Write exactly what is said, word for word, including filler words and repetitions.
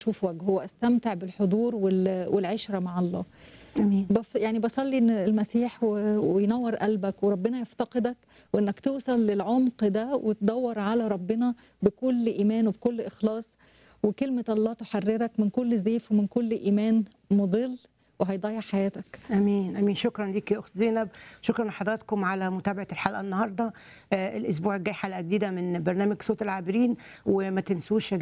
أشوف وجهه وأستمتع بالحضور وال والعِشرة مع الله. آمين. بف يعني باصلّي إن المسيح و وينوّر قلبك وربنا يفتقدك، وإنك توصل للعمق ده وتدوّر على ربنا بكل إيمان وبكل إخلاص، وكلمة الله تحررك من كل زيف ومن كل إيمان مُضِل وهيضيّع حياتك. آمين، آمين. شكرًا ليكِ يا أخت زينب، شكرًا لحضراتكم على متابعة الحلقة النهارده. آآ الأسبوع الجاي حلقة جديدة من برنامج صوت العابرين، وما تنسوش يا